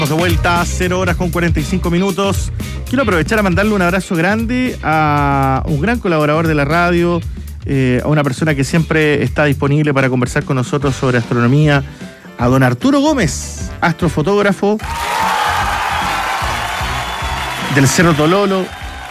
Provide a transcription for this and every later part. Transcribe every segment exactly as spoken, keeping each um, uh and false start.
De vuelta, cero horas con cuarenta y cinco minutos. Quiero aprovechar a mandarle un abrazo grande a un gran colaborador de la radio, eh, a una persona que siempre está disponible para conversar con nosotros sobre astronomía, a don Arturo Gómez, astrofotógrafo del Cerro Tololo,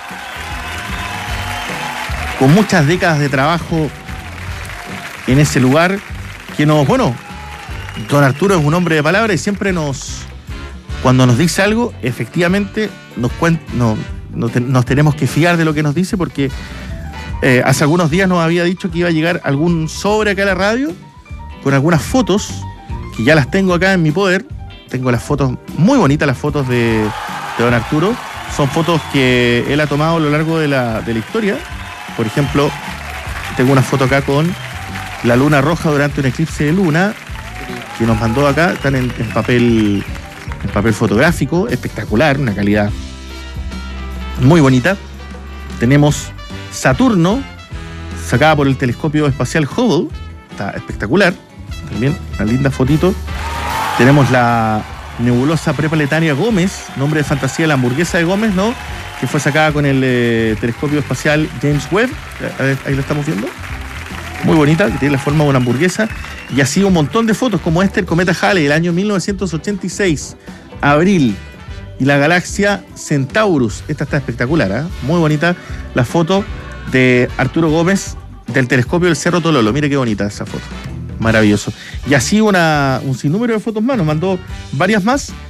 con muchas décadas de trabajo en ese lugar, que nos, bueno, don Arturo es un hombre de palabra y siempre nos... Cuando nos dice algo, efectivamente nos, cuen- no, no te- nos tenemos que fiar de lo que nos dice, porque eh, hace algunos días nos había dicho que iba a llegar algún sobre acá a la radio con algunas fotos, que ya las tengo acá en mi poder. Tengo las fotos, muy bonitas las fotos de, de don Arturo. Son fotos que él ha tomado a lo largo de la, de la historia. Por ejemplo, tengo una foto acá con la luna roja durante un eclipse de luna, que nos mandó acá, están en, en papel... en papel fotográfico, espectacular, una calidad muy bonita. Tenemos Saturno, sacada por el telescopio espacial Hubble, está espectacular, también una linda fotito. Tenemos la nebulosa preplanetaria Gómez, nombre de fantasía, la hamburguesa de Gómez, ¿no? Que fue sacada con el eh, telescopio espacial James Webb, ahí lo estamos viendo. Muy bonita, que tiene la forma de una hamburguesa. Y así un montón de fotos como este, el cometa Halley del año mil novecientos ochenta y seis, abril. Y la galaxia Centaurus. Esta está espectacular, ¿eh? Muy bonita la foto de Arturo Gómez del telescopio del Cerro Tololo. Mire qué bonita esa foto. Maravilloso. Y así una, un sinnúmero de fotos más. Nos mandó varias más.